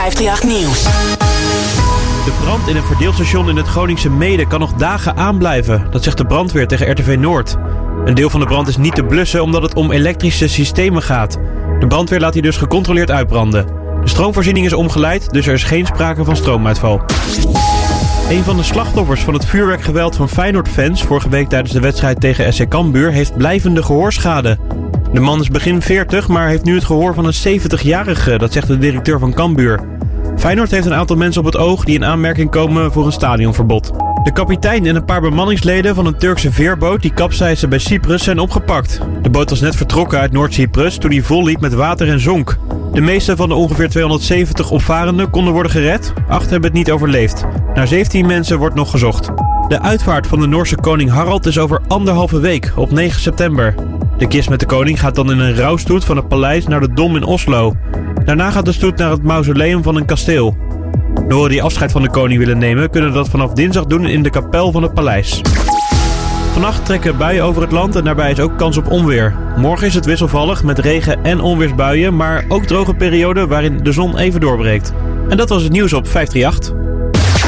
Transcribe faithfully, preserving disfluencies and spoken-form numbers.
vijfdrieënachtig Nieuws. De brand in een verdeelstation in het Groningse Meeden kan nog dagen aanblijven. Dat zegt de brandweer tegen R T V Noord. Een deel van de brand is niet te blussen omdat het om elektrische systemen gaat. De brandweer laat die dus gecontroleerd uitbranden. De stroomvoorziening is omgeleid, dus er is geen sprake van stroomuitval. Een van de slachtoffers van het vuurwerkgeweld van Feyenoord-fans vorige week tijdens de wedstrijd tegen S C Cambuur heeft blijvende gehoorschade. De man is begin veertig, maar heeft nu het gehoor van een zeventigjarige, dat zegt de directeur van Cambuur. Feyenoord heeft een aantal mensen op het oog die in aanmerking komen voor een stadionverbod. De kapitein en een paar bemanningsleden van een Turkse veerboot die kapseisde bij Cyprus zijn opgepakt. De boot was net vertrokken uit Noord-Cyprus toen hij vol liep met water en zonk. De meeste van de ongeveer tweehonderdzeventig opvarenden konden worden gered. Acht hebben het niet overleefd. Naar zeventien mensen wordt nog gezocht. De uitvaart van de Noorse koning Harald is over anderhalve week, op negen september. De kist met de koning gaat dan in een rouwstoet van het paleis naar de Dom in Oslo. Daarna gaat de stoet naar het mausoleum van een kasteel. Noren die afscheid van de koning willen nemen, kunnen dat vanaf dinsdag doen in de kapel van het paleis. Vannacht trekken buien over het land en daarbij is ook kans op onweer. Morgen is het wisselvallig met regen- en onweersbuien, maar ook droge perioden waarin de zon even doorbreekt. En dat was het nieuws op vijfdrieënachtig.